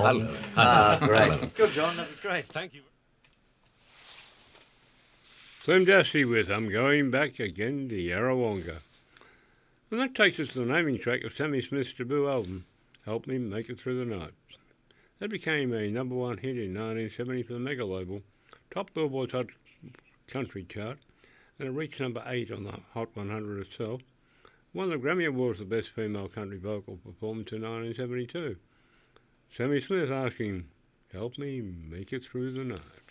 Great. Good, John. That was great. Thank you. Slim Jesse with I'm Going Back Again to Yarrawonga. And that takes us to the naming track of Sammy Smith's debut album, Help Me Make It Through the Night. That became a number one hit in 1970 for the Mega label, top Billboard's Hot Country chart, and it reached number 8 on the Hot 100 itself. Won the Grammy Award for the Best Female Country Vocal Performance in 1972. Sammy Smith asking, Help Me Make It Through the Night.